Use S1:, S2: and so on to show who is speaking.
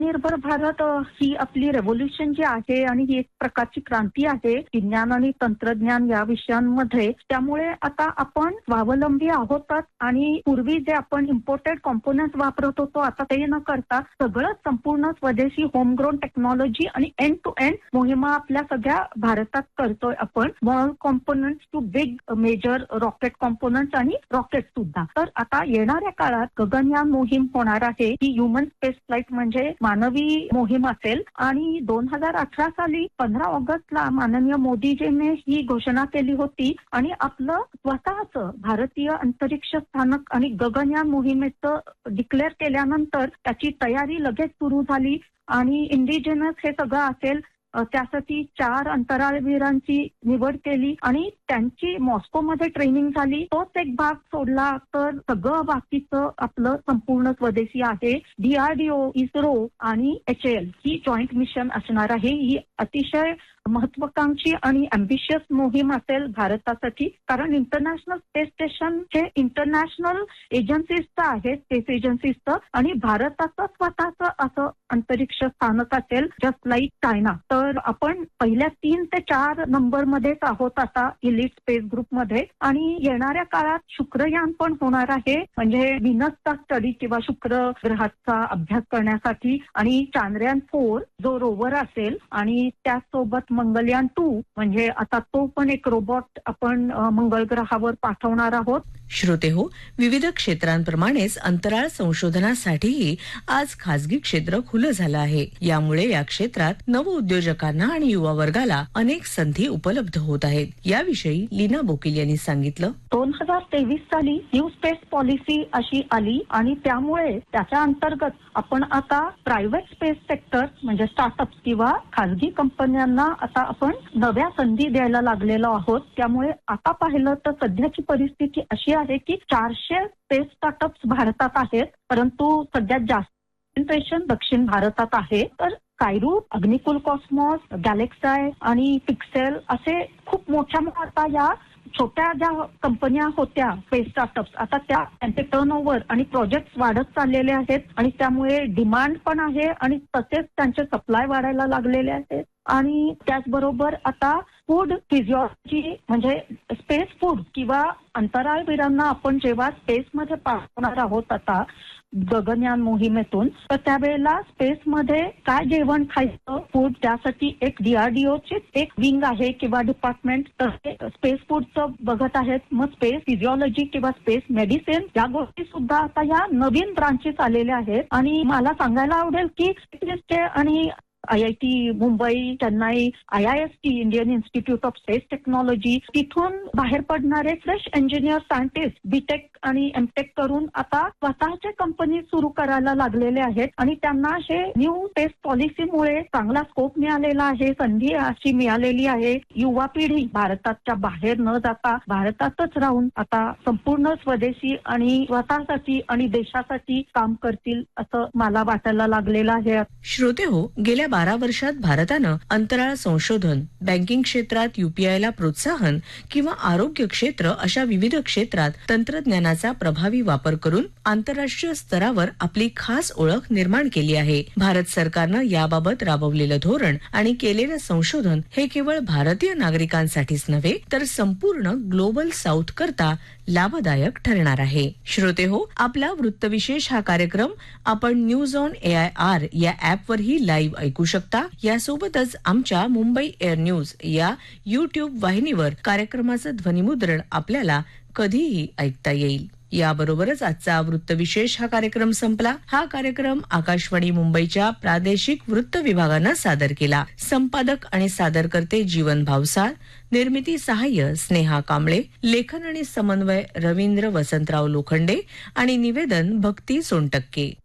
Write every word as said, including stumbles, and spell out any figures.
S1: निर्भर भारत अ, ही आपली रेव्होल्युशन जी आहे आणि ही एक प्रकारची क्रांती आहे विज्ञान आणि तंत्रज्ञान या विषयांमध्ये. त्यामुळे आता आपण स्वावलंबी आहोतच आणि पूर्वी जे आपण इम्पोर्टेड कॉम्पोनंट वापरत होतो आता ते न करता सगळं संपूर्ण स्वदेशी होमग्रोन टेक्नॉलॉजी आणि एंड टू एंड मोहिमा आपल्या सगळ्या भारतात करतोय आपण. Small components to big major rocket components आणि रॉकेट सुद्धा. तर आता येणाऱ्या काळात गगनयान मोहीम होणार आहे. ही ह्युमन स्पेस फ्लाईट म्हणजे मानवी मोहीम असेल आणि दोन हजार अठरा साली पंधरा ऑगस्टला माननीय मोदीजींनी ही घोषणा केली होती आणि आपलं स्वतःचं भारतीय अंतरिक्ष स्थानक आणि गगनयान मोहिमेचं डिक्लेअर केल्यानंतर त्याची तयारी लगेच सुरू झाली आणि इंडिजिनस हे सगळं असेल अ, त्यासाठी चार अंतराळवीरांची निवड केली आणि त्यांची मॉस्कोमध्ये ट्रेनिंग झाली. तोच एक भाग सोडला तर सगळं बाकीचं आपलं संपूर्ण स्वदेशी आहे. डीआरडीओ, इस्रो आणि एच एल ही जॉईंट मिशन असणार आहे. ही अतिशय महत्वाकांक्षी आणि अम्बिशियस मोहीम असेल भारतासाठी, कारण इंटरनॅशनल स्पेस स्टेशन हे इंटरनॅशनल एजन्सीजचं आहे, स्पेस एजन्सीजचं, आणि भारताचं स्वतःचं असं अंतरिक्ष स्थानक असेल जस्ट लाईक चायना. तर आपण पहिल्या तीन ते चार नंबर मध्येच आहोत आता इलिट स्पेस ग्रुपमध्ये. आणि येणाऱ्या काळात शुक्रयान पण होणार आहे, म्हणजे व्हीनसचा स्टडी किंवा शुक्र ग्रहाचा अभ्यास करण्यासाठी, आणि चांद्रयान फोर जो रोवर असेल आणि त्याचसोबत मंगलयान टू म्हणजे आता तो पण एक रोबोट आपण अ, मंगळ ग्रहावर पाठवणार आहोत.
S2: श्रोते हो, विविध क्षेत्रांप्रमाणेच अंतराळ संशोधनासाठीही आज खासगी क्षेत्र खुलं झालं आहे. यामुळे या क्षेत्रात नवउद्योजकांना आणि युवा वर्गाला अनेक संधी उपलब्ध होत आहेत. याविषयी लीना बोकील यांनी सांगितलं.
S1: दोन हजार तेवीस साली न्यू स्पेस पॉलिसी अशी आली आणि त्यामुळे त्याच्या अंतर्गत आपण आता प्रायव्हेट स्पेस सेक्टर म्हणजे स्टार्टअप किंवा खासगी कंपन्यांना आता आपण नव्या संधी द्यायला लागलेलो आहोत. त्यामुळे आता पाहिलं तर सध्याची परिस्थिती अशी आहे की चारशे स्पेस स्टार्टअप्स भारतात आहेत, परंतु सध्यात जास्त कॉन्सन्ट्रेशन दक्षिण भारतात आहे. तर कायरू, अग्निकुल कॉस्मॉस, गॅलेक्साय आणि पिक्सेल असे खूप मोठ्या मोठ्या या छोट्या ज्या कंपन्या होत्या स्पेस स्टार्टअप्स, आता त्या त्यांचे टर्नओव्हर आणि प्रोजेक्ट वाढत चाललेले आहेत आणि त्यामुळे डिमांड पण आहे आणि तसेच त्यांचे सप्लाय वाढायला लागलेले आहेत. आणि त्याचबरोबर आता फूड फिजिओलॉजी म्हणजे स्पेस फूड किंवा अंतराळवीरांना आपण जेव्हा स्पेसमध्ये पाठवणार आहोत आता गगनयान मोहिमेतून, तर त्यावेळेला स्पेसमध्ये काय जेवण खायचं फूड त्यासाठी एक डीआरडीओची एक विंग आहे किंवा डिपार्टमेंट तर स्पेस फूडचं बघत आहेत. मग स्पेस फिजिओलॉजी किंवा स्पेस मेडिसिन या गोष्टी सुद्धा आता या नवीन ब्रांचेस आलेल्या आहेत. आणि मला सांगायला आवडेल की आणि I I T Mumbai, Chennai, I I S T Indian institute of space technology तिथून बाहेर पडणारे फ्रेश इंजिनियर सायंटिस्ट बीटेक आणि एमटेक करून आता स्वतःचे कंपनी सुरू करायला लागलेले आहेत आणि त्यांना हे न्यू स्पेस पॉलिसीमुळे चांगला स्कोप मिळालेला आहे, संधी अशी मिळालेली आहे. युवा पिढी भारताच्या बाहेर न जाता भारतातच राहून आता संपूर्ण स्वदेशी आणि स्वतःसाठी आणि देशासाठी काम करतील असं मला वाटायला लागलेलं आहे.
S2: श्रोते हो, गेल्या बारा वर्षात भारतानं अंतराळ संशोधन, बँकिंग क्षेत्रात युपीआयला प्रोत्साहन किंवा आरोग्य क्षेत्र अशा विविध क्षेत्रात तंत्रज्ञानाचा प्रभावी वापर करून आंतरराष्ट्रीय स्तरावर आपली खास ओळख निर्माण केली आहे. भारत सरकारनं याबाबत राबवलेलं धोरण आणि केलेलं संशोधन हे केवळ भारतीय नागरिकांसाठीच नव्हे तर संपूर्ण ग्लोबल साऊथ करता लाभदायक ठरणार आहे. श्रोते हो, आपला वृत्तविशेष हा कार्यक्रम आपण news on A I R या ऍपवरही लाईव्ह ऐकू शकता. यासोबतच आमच्या मुंबई एअर न्यूज या युट्यूब वाहिनीवर कार्यक्रमाचं ध्वनिमुद्रण आपल्याला कधीही ऐकता येईल. याबरोबरच आजचा वृत्तविशेष हा कार्यक्रम संपला. हा कार्यक्रम आकाशवाणी मुंबईच्या प्रादेशिक वृत्त विभागानं सादर केला. संपादक आणि सादरकर्ते जीवन भावसार, निर्मिती सहाय्य स्नेहा कांबळे, लेखन आणि समन्वय रवींद्र वसंतराव लोखंडे आणि निवेदन भक्ती सोनटक्के.